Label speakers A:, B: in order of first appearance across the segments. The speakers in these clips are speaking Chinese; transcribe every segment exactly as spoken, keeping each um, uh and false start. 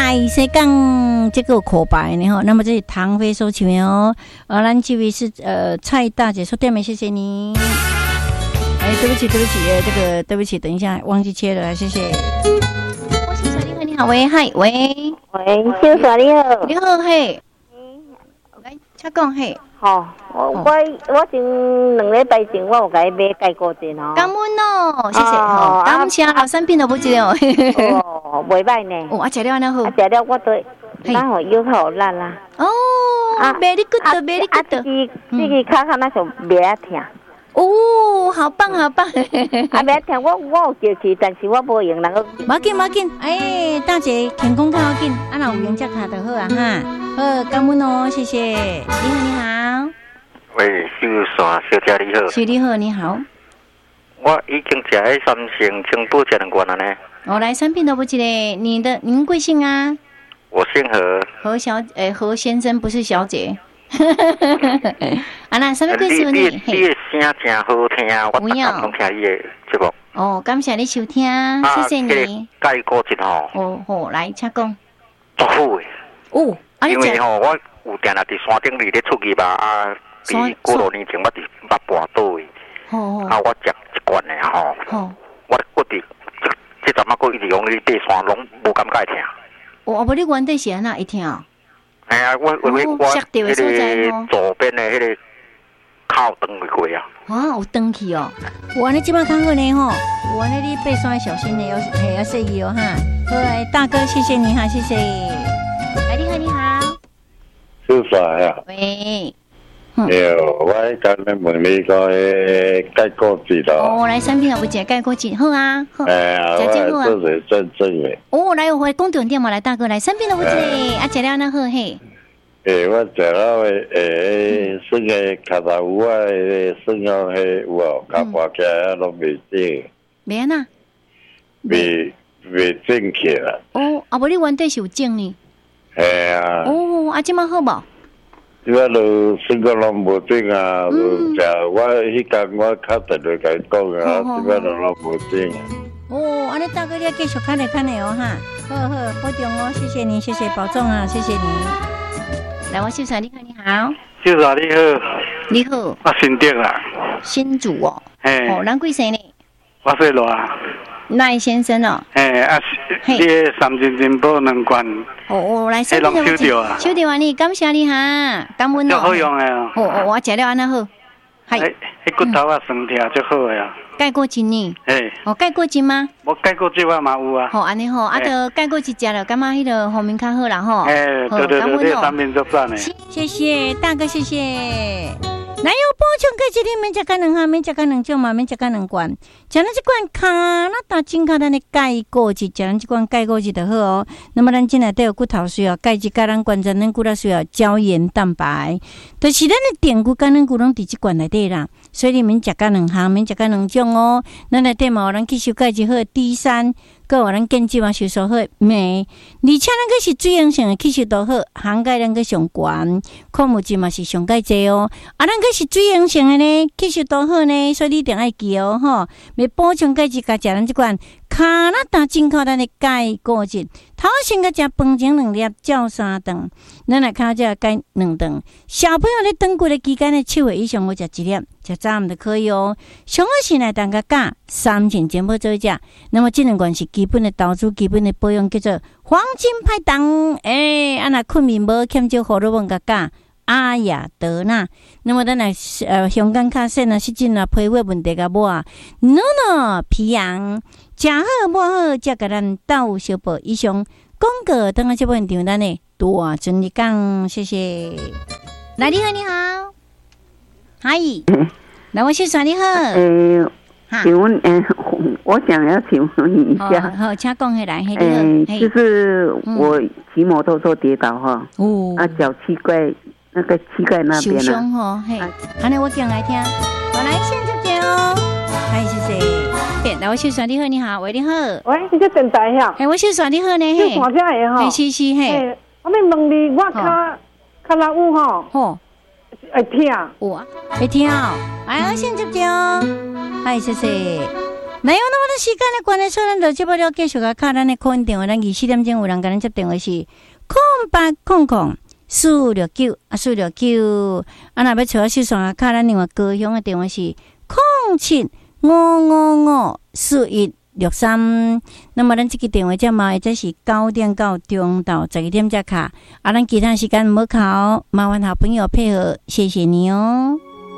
A: 拜谁讲这个口白呢？哈，那么这是唐飞收起面哦。呃，咱这位是呃蔡大姐说对没？谢谢你。哎，对不起，对不起，呃，这个对不起，等一下忘记切了，谢谢。我是小丽和你好，喂，嗨，喂，
B: 喂，小小你好，
A: 你好，嘿，来，请讲嘿。
B: 好，我我我前两礼拜前我有甲伊买钙固醇哦。
A: 感恩哦，谢谢吼，感谢老产品都不知道。
B: 哦，袂歹呢。
A: 哦，啊，食了安那好。
B: 啊，食了我都刚好腰好烂啦。
A: 哦，啊 ，very good，very good。
B: 啊，这支这支脚脚那像袂啊疼。
A: 哦，好棒好棒！
B: 啊，袂疼，我我有叫去，但是我无用，人个。
A: 冇紧冇紧，哎，大姐健康较要紧，啊，若有用只卡就好啊哈。好，感恩哦，谢谢。你好，你好。
C: 喂，秀山小姐你好。
A: 是你好，你好。
C: 我已经食迄三星清补食两罐了呢。
A: 我来产品都不记得，你的您贵姓啊？
C: 我姓何。
A: 何小，诶，何先生不是小姐。啊，那什么贵姓你？
C: 你你的声真好听，我常常拢听你的节目。
A: 哦，感谢你收听，谢谢你。
C: 钙固醇吼。
A: 哦好，来，请讲。
C: 足好诶。
A: 哦，啊
C: 因为吼，我有定定伫山顶里咧出去吧，啊，伫几多年前我伫捌跋倒诶。
A: 好好。
C: 啊，我食一罐诶吼。
A: 好。
C: 我我伫这阵仔佫一直用你爬山，拢无感觉疼。
A: 哦，无你原底是安那一听？
C: 哎呀，我我我迄个左边的迄个靠断去过啊！
A: 啊，有断去哦！我安尼即摆较好呢吼，我安尼你爬山小心的，要嘿要注意哦哈。好，大哥，谢谢你哈，谢谢。哎，你好，你好。
D: 小帅啊。
A: 喂。
D: 对，我刚才问你个钙固醇咯。
A: 哦，来产品也不食钙固醇，好啊，好。
D: 哎呀，我做是真正的。
A: 哦，来，我讲重点嘛，来大哥，来产品都不食，啊，食了那好嘿。
D: 诶，我食了诶，算个脚头有啊，算个迄有哦，脚爬起来拢袂正。
A: 袂安那？
D: 袂袂正起啦。
A: 哦，啊，无你原底是有正呢。
D: 系啊。
A: 哦，啊，即摆好无？
D: 即摆都算个拢无正啊，就我迄间我较特别甲伊讲啊，即摆都拢无正。
A: 哦，安尼大哥你要继续看咧看咧哦哈，好好保重哦，谢谢你，谢谢保重啊，谢谢你。来，我秀才你好，你好。
C: 秀才你好。
A: 你好。
C: 我新竹啦。
A: 新竹哦。
C: 嘿。
A: 哦，咱几岁呢？
C: 我岁偌。
A: 赖先生哦。
C: 嘿，啊，你的三斤金宝两罐。
A: 哦哦，来，收
C: 到收到啊。
A: 收到啊，你感谢你哈，感恩哦。
C: 足好用的哦。
A: 哦哦，我食了安那好。
C: 系。迄骨头啊，酸痛足好的啊。
A: 钙固醇呢？
C: 嘿。
A: 哦，钙固醇吗？
C: 我钙固醇我嘛有啊。
A: 好，安尼好，啊，着钙固醇食了，感觉迄个方面较好啦吼。
C: 哎，对对对，这产品足赞的。
A: 谢谢大哥，谢谢。哪有补充钙质？你免食干两下，免食干两种嘛，免食干两罐。食咱这罐卡那大金卡咱的钙固质，食咱这罐钙固质就好哦。那么咱进来都有骨头需要钙质，甲咱关节咱骨头需要胶原蛋白，就是咱的电骨跟咱骨拢伫这罐内底啦。所以你免食干两项，免食干两种哦。咱内底嘛有咱吸收钙质好 D 三。个有咱健肌嘛吸收好镁，而且咱个是水溶性的吸收都好，含钙咱个上悬，矿物质嘛是上钙济哦。啊，咱个是水溶性的呢，吸收都好呢，所以你一定要记哦吼。要补充钙质，甲食咱即款卡那达进口咱的钙固质，头先个食饭前两粒，照三顿，咱来看这钙两顿。小朋友咧长骨的期间咧，七岁以上我食一粒，食早暗就可以哦。上个是来当个价三千全部做食，那么这两罐是基本的投资，基本的保养叫做黄金拍档。诶、欸，啊那困眠无欠少荷尔蒙个价。阿雅德纳，那么咱来呃香港卡线啊，失禁啊，皮肤问题个无啊，喏喏皮痒，食好无好，则甲咱斗小宝以上广告，等下这部现场咱呢大尊你讲，谢谢。来，你好，你好，嗨，来，我先说你好。
E: 诶、欸，请问，嗯、呃，我想要请问你一下，
A: 好，好请讲起来，嘿，
E: 诶、欸，就是我骑摩托车跌倒哈，哦，啊，脚膝盖。那个膝盖那边
A: 受伤吼，嘿，安尼我讲来听，我来先接接哦，嗨，谢谢，来我秀爽你好，你好，喂，你好，
F: 喂，你这电台呀？
A: 哎，我秀爽你好呢，
F: 嘿，大家的吼，
A: 嘿，是是嘿，
F: 我咪问你，我脚脚拉有吼，
A: 吼，
F: 会疼，
A: 有啊，会疼哦，哎，我先接接哦，嗨，谢谢， 那有那么多时间的关系，所以咱就接不了继续个卡咱的空运电话，咱二四点钟有人跟咱接电话是空八空空四六九啊四六九，啊若要找我收线啊卡咱另外高雄的电话是空七五五五四一六三。那么咱这个电话只嘛，这是九点到中到十一点才卡，啊咱其他时间无卡，麻烦好朋友配合，谢谢你哦。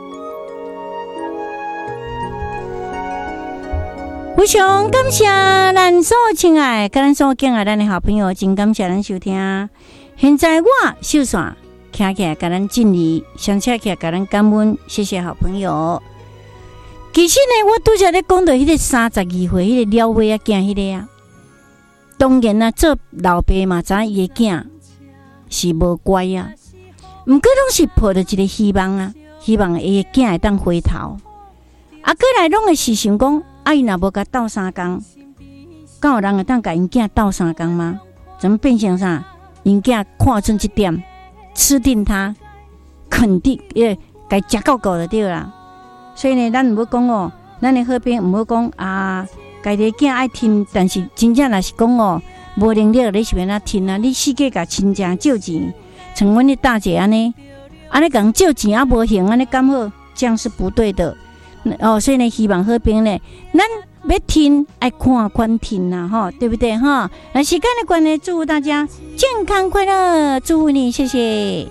A: 非常感谢咱所亲爱跟咱所敬爱咱的好朋友，真感谢咱收听。现在我秀线徛起来跟咱敬礼，相车起来跟咱感恩，谢谢好朋友。其实呢，我拄则咧讲到迄个三十二岁迄个了尾啊囝迄个啊，当然啊，做老爸嘛，知伊的囝是无乖啊，毋过拢是抱着一个希望啊，希望伊的囝会当回头。啊，过来拢会是想讲。啊，伊若无甲斗三工，敢有人会当甲因囝斗三工吗？怎么变成啥？因囝看准这点，吃定他，肯定诶，该食够够就对啦。所以呢，咱毋好讲哦，咱的好朋友毋好讲啊，家己囝爱听，但是真正若是讲哦，无能力你是要哪听啊？你世界甲亲情借钱，像阮的大姐安尼，安尼讲借钱啊无行，安尼刚好，这样是不对的。哦，所以呢，希望好朋友呢，咱要听爱看观听呐，哈，对不对哈？那时间的关系，祝福大家健康快乐，祝福你，谢谢。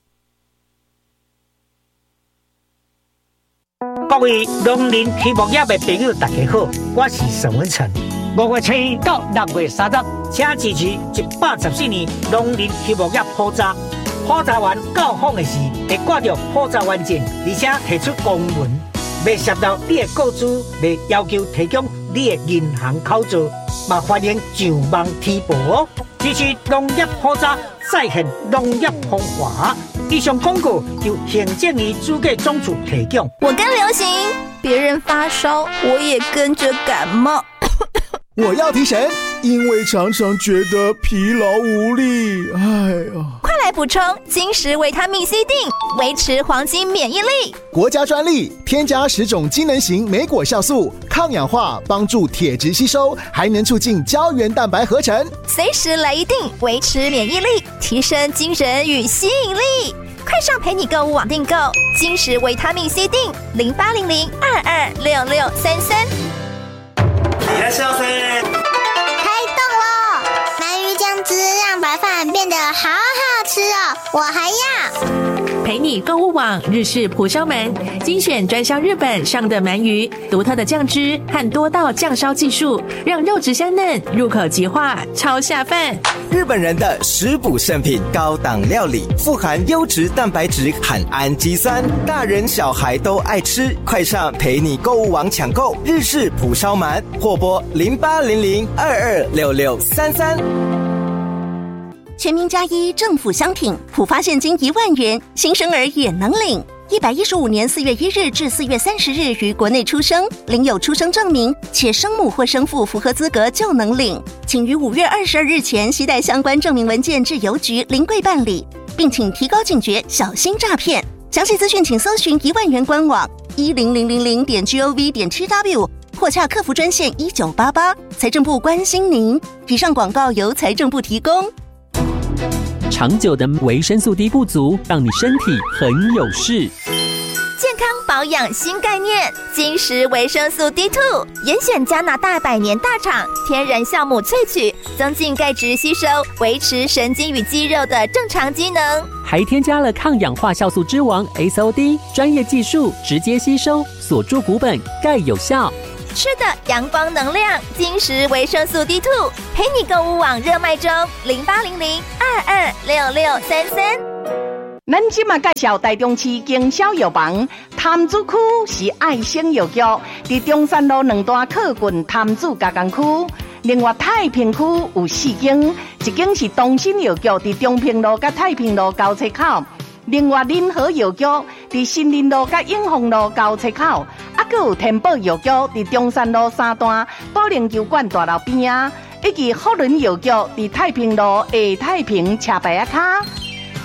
G: 各位农林畜牧业的朋友，大家好，我是沈文成。五月七日到六月三十，请支持一百十四年农林畜牧业普查。普查完到访的时，会挂着普查完证，而且提出公文。未涉到你的个资，未要求提供你的银行口座，嘛欢迎上网提报哦。支持农业普查，再现农业风华。以上广告由行政院主计总处提供。
H: 我跟流行，别人发烧，我也跟着感冒。
I: 我要提神，因为常常觉得疲劳无力。哎呀，
H: 快来补充金石维他命 C 锭，维持黄金免疫力。
I: 国家专利，添加十种机能型莓果酵素，抗氧化，帮助铁质吸收，还能促进胶原蛋白合成。
H: 随时来一锭，维持免疫力，提升精神与吸引力。快上陪你购物网订购金石维他命 C 锭，零八零零二二六六三三。
J: いらっしゃいませ。
K: 开动喽！鳗鱼酱汁让白饭变得好好吃哦，我还要。
L: 陪你购物网日式蒲烧鳗，精选专销日本上的鳗鱼，独特的酱汁和多道酱烧技术，让肉质香嫩，入口即化，超下饭。
M: 日本人的食补圣品，高档料理，富含优质蛋白质和氨基酸，大人小孩都爱吃。快上陪你购物网抢购日式蒲烧鳗，或拨零八零零二二六六三三。
N: 全民加一政府商品，普发现金一万元，新生儿也能领。一百一十五年四月一日至四月三十日于国内出生，领有出生证明，且生母或生父符合资格就能领。请于五月二十二日前携带相关证明文件至邮局临柜办理，并请提高警觉，小心诈骗。详细资讯请搜寻一万元官网一零零零零点 gov 点 tw 或洽客服专线一九八八。财政部关心您。以上广告由财政部提供。
O: 长久的维生素 D 不足，让你身体很有事。
H: 健康保养新概念，金石维生素 D 二 严选加拿大百年大厂天然酵母萃取，增进钙质吸收，维持神经与肌肉的正常机能，
O: 还添加了抗氧化酵素之王 S O D， 专业技术直接吸收，锁住骨本，钙有效。
H: 吃的阳光能量，金石维生素 D 二 陪你购物网热卖中，零八零零二二六六三三。
P: 咱今嘛介绍台中市经销药房，潭子区是爱心药局，伫中山路两段靠近潭子加工区。另外太平区有四间，一间是东新药局，伫中平路甲太平路交叉口。另外仁和药局伫新林路甲永丰路交叉口，啊，佮有天宝药局伫中山路三段保龄球馆大楼边啊，以及福伦药局伫太平路下太平车牌啊卡。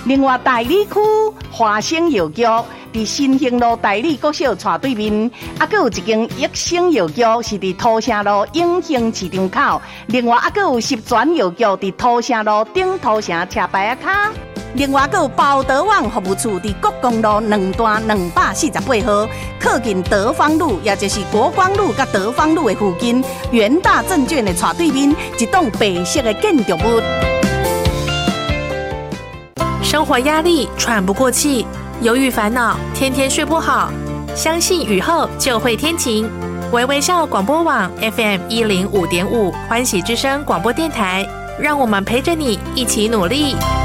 P: 另外大理区华生药局伫新兴路大理国小斜对面，啊，还有一间益生药局是伫土城路永兴市场口。另外啊，还有十全药局伫土城路顶土城车牌卡。另外，还有包德旺服务处伫国公路两段两百四十八号，靠近德芳路，也就是国光路甲德芳路的附近，元大证券的斜对面，一栋白色的建筑物。
L: 生活压力，喘不过气，忧郁烦恼，天天睡不好。相信雨后就会天晴。微微笑广播网 F M 一零五点五，欢喜之声广播电台，让我们陪着你一起努力。